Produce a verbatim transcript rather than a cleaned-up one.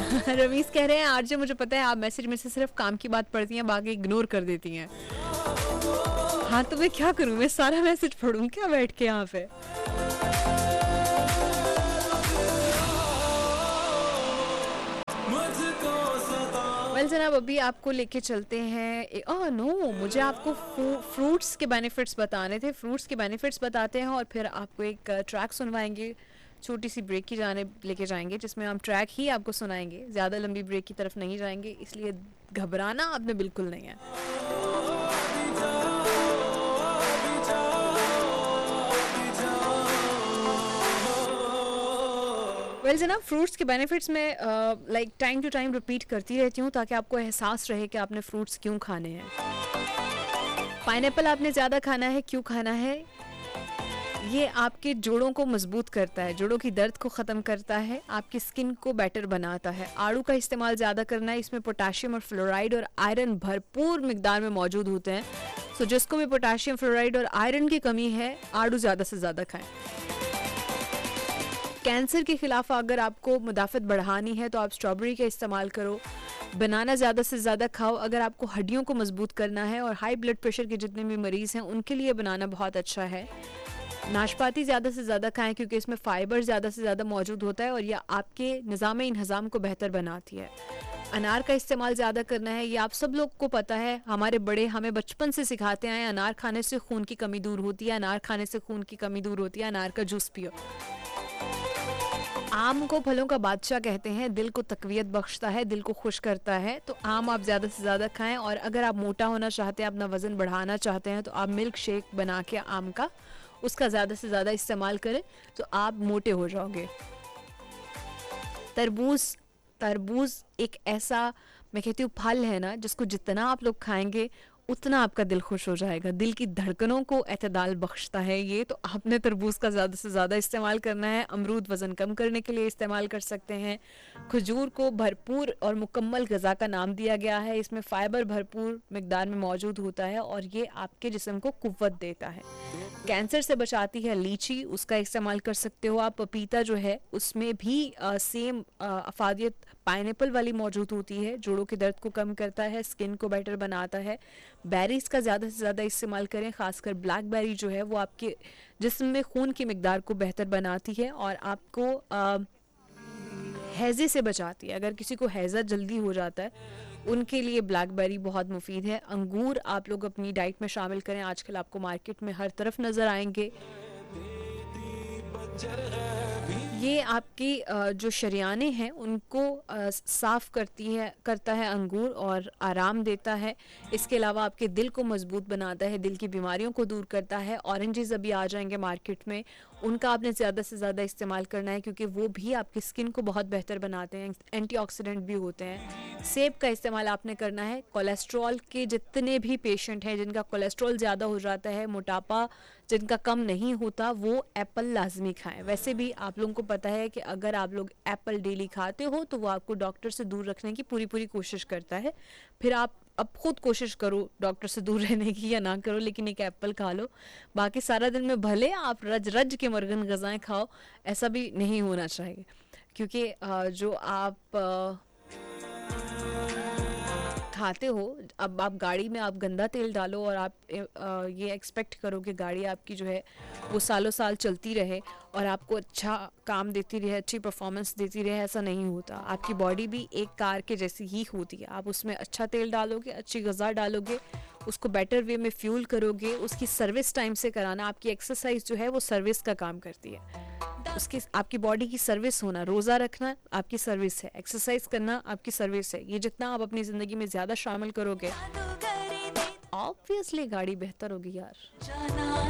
रमीज कह रहे हैं आरजे मुझे पता है आप मैसेज में से सिर्फ काम की बात पढ़ती हैं बाकी इग्नोर कर देती हैं। हाँ तो मैं क्या करूँ, मैं सारा मैसेज पढ़ूँ क्या बैठ के यहाँ पे। वेल जनाब अभी आपको लेके चलते हैं। ओह नो, मुझे आपको फ्रूट्स के बेनिफिट्स बताने थे। फ्रूट्स के बेनिफिट्स बताते हैं और फिर आपको एक ट्रैक सुनवाएंगे। छोटी सी ब्रेक की जाने लेके जाएंगे जिसमें हम ट्रैक ही आपको सुनाएंगे, ज़्यादा लंबी ब्रेक की तरफ नहीं जाएंगे, इसलिए घबराना आपने बिल्कुल नहीं है। वेल well, जनाब फ्रूट्स के बेनिफिट्स में like time to time repeat करती रहती हूँ ताकि आपको एहसास रहे कि आपने फ्रूट्स क्यों खाने हैं। पाइनएप्पल आपने ज़्यादा खाना है, क्यों खाना है? ये आपके जोड़ों को मजबूत करता है, जोड़ों की दर्द को ख़त्म करता है, आपकी स्किन को बेटर बनाता है। आड़ू का इस्तेमाल ज़्यादा करना है, इसमें पोटाशियम और फ्लोराइड और आयरन भरपूर मिकदार में मौजूद होते हैं। सो जिसको भी पोटाशियम, फ्लोराइड और आयरन की कमी है, आड़ू ज़्यादा से ज़्यादा खाएं। कैंसर के खिलाफ अगर आपको मुदाफ़त बढ़ानी है तो आप स्ट्रॉबेरी का इस्तेमाल करो। बनाना ज़्यादा से ज़्यादा खाओ अगर आपको हड्डियों को मजबूत करना है, और हाई ब्लड प्रेशर के जितने भी मरीज़ हैं उनके लिए बनाना बहुत अच्छा है। नाशपाती ज़्यादा से ज़्यादा खाएं क्योंकि इसमें फ़ाइबर ज़्यादा से ज़्यादा मौजूद होता है और यह आपके निज़ाम इंहज़ाम को बेहतर बनाती है। अनार का इस्तेमाल ज़्यादा करना है, ये आप सब लोग को पता है, हमारे बड़े हमें बचपन से सिखाते आए अनार खाने से खून की कमी दूर होती है, अनार खाने से खून की कमी दूर होती है, अनार का जूस पियो। आम को फलों का बादशाह कहते हैं, दिल को तकवीयत बख्शता है, दिल को खुश करता है, तो आम आप ज़्यादा से ज़्यादा खाएं। और अगर आप मोटा होना चाहते हैं, अपना वज़न बढ़ाना चाहते हैं, तो आप मिल्क शेक बना के आम का उसका ज़्यादा से ज़्यादा इस्तेमाल करें तो आप मोटे हो जाओगे। तरबूज तरबूज एक ऐसा मैं कहती हूँ फल है ना जिसको जितना आप लोग खाएंगे उतना आपका दिल खुश हो जाएगा, दिल की धड़कनों को एतदाल बख्शता है ये, तो आपने तरबूज का ज़्यादा से ज़्यादा इस्तेमाल करना है। अमरूद वज़न कम करने के लिए इस्तेमाल कर सकते हैं। खजूर को भरपूर और मुकम्मल ग़िज़ा का नाम दिया गया है, इसमें फ़ाइबर भरपूर मिकदार में मौजूद होता है और ये आपके जिस्म को कुव्वत देता है। कैंसर से बचाती है लीची, उसका इस्तेमाल कर सकते हो आप। पपीता जो है उसमें भी आ, सेम अफादियत पाइनएप्पल वाली मौजूद होती है, जोड़ों के दर्द को कम करता है, स्किन को बेटर बनाता है। बेरीज का ज़्यादा से ज़्यादा इस्तेमाल करें, ख़ासकर ब्लैकबेरी जो है वो आपके जिस्म में खून की मिकदार को बेहतर बनाती है और आपको आ, हैज़े से बचाती है। अगर किसी को हैज़ा जल्दी हो जाता है उनके लिए ब्लैकबेरी बहुत मुफीद है। अंगूर आप लोग अपनी डाइट में शामिल करें, आजकल आपको मार्केट में हर तरफ नज़र आएंगे। ये आपकी जो शरियाने हैं उनको साफ़ करती है करता है अंगूर और आराम देता है। इसके अलावा आपके दिल को मजबूत बनाता है, दिल की बीमारियों को दूर करता है। ऑरेंजेस अभी आ जाएंगे मार्केट में, उनका आपने ज़्यादा से ज़्यादा इस्तेमाल करना है क्योंकि वो भी आपकी स्किन को बहुत बेहतर बनाते हैं, एंटीऑक्सीडेंट भी होते हैं। सेब का इस्तेमाल आपने करना है। कोलेस्ट्रॉल के जितने भी पेशेंट हैं जिनका कोलेस्ट्रॉल ज़्यादा हो जाता है, मोटापा जिनका कम नहीं होता, वो एप्पल लाजमी खाएं। वैसे भी आप लोगों को पता है कि अगर आप लोग एप्पल डेली खाते हो तो वो आपको डॉक्टर से दूर रखने की पूरी पूरी कोशिश करता है। फिर आप अब खुद कोशिश करो डॉक्टर से दूर रहने की या ना करो, लेकिन एक एप्पल खा लो। बाकी सारा दिन में भले आप रज रज के मरगन गज़ाएं खाओ, ऐसा भी नहीं होना चाहिए क्योंकि जो आप खाते हो, अब आप गाड़ी में आप गंदा तेल डालो और आप ये एक्सपेक्ट करो कि गाड़ी आपकी जो है वो सालों साल चलती रहे और आपको अच्छा काम देती रहे, अच्छी परफॉर्मेंस देती रहे, ऐसा नहीं होता। आपकी बॉडी भी एक कार के जैसी ही होती है। आप उसमें अच्छा तेल डालोगे, अच्छी ग़िज़ा डालोगे, उसको बेटर वे में फ्यूल करोगे, उसकी सर्विस टाइम से कराना। आपकी एक्सरसाइज जो है वो सर्विस का काम करती है, उसकी आपकी बॉडी की सर्विस होना, रोज़ा रखना आपकी सर्विस है, एक्सरसाइज करना आपकी सर्विस है। ये जितना आप अपनी ज़िंदगी में ज़्यादा शामिल करोगे ऑब्वियसली गाड़ी बेहतर होगी यार।